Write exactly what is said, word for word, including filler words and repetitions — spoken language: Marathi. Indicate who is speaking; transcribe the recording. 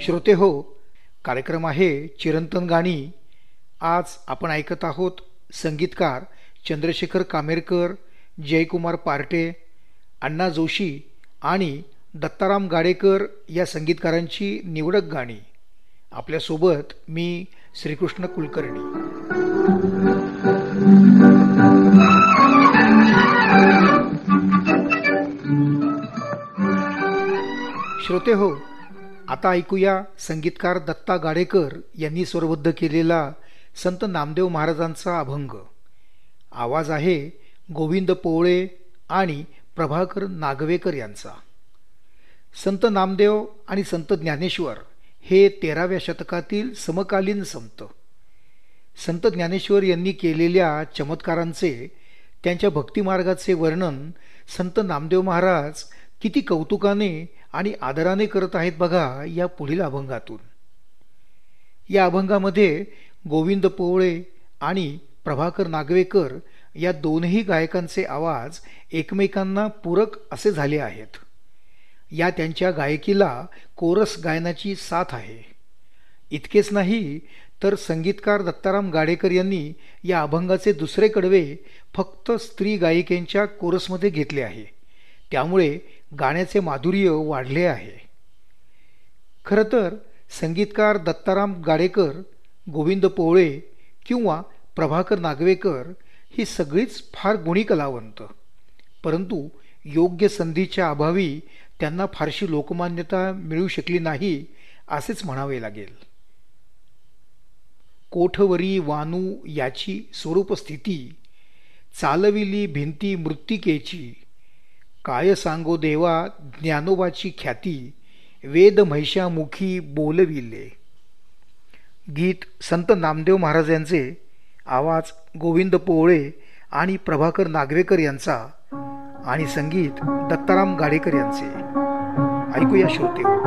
Speaker 1: श्रोते हो, कार्यक्रम आहे चिरंतन गाणी. आज आपण ऐकत आहोत संगीतकार चंद्रशेखर कामेरकर, जयकुमार पार्टे, अण्णा जोशी आणि दत्ताराम गाडेकर या संगीतकारांची निवडक गाणी. आपल्यासोबत मी श्रीकृष्ण कुलकर्णी. श्रोते हो, आता ऐकूया संगीतकार दत्ता गाडेकर यांनी स्वरबद्ध केलेला संत नामदेव महाराजांचा अभंग. आवाज आहे गोविंद पोवळे आणि प्रभाकर नागवेकर यांचा. संत नामदेव आणि संत ज्ञानेश्वर हे तेराव्या शतकातील समकालीन संत. संत ज्ञानेश्वर यांनी केलेल्या चमत्कारांचे, त्यांच्या भक्तिमार्गाचे वर्णन संत नामदेव महाराज किती कौतुकाने आणि आदराने करत आहेत बघा या पुढील अभंगातून. या अभंगामध्ये गोविंद पोवळे आणि प्रभाकर नागवेकर या दोनही गायकांचे आवाज एकमेकांना पूरक असे झाले आहेत. या त्यांच्या गायकीला कोरस गायनाची साथ आहे. इतकेच नाही तर संगीतकार दत्ताराम गाडेकर यांनी या अभंगाचे दुसरे कडवे फक्त स्त्री गायिकेंच्या कोरसमध्ये घेतले आहे. त्यामुळे गाण्याचे माधुर्य वाढले आहे. खरं तर संगीतकार दत्ताराम गाडेकर, गोविंद पोवळे किंवा प्रभाकर नागवेकर ही सगळीच फार गुणी कलावंत, परंतु योग्य संधीच्या अभावी त्यांना फारशी लोकमान्यता मिळू शकली नाही असेच म्हणावे लागेल. कोठवरी वानू याची स्वरूप स्थिती, चालविली भिंती मृत्तिकेची, काय सांगो देवा ज्ञानोबाची ख्याती, वेद महिषामुखी बोलविले. गीत संत नामदेव महाराज यांचे, आवाज गोविंद पोवळे आणि प्रभाकर नागवेकर यांचा आणि संगीत दत्ताराम गाडेकर यांचे. ऐकूया श्रोते.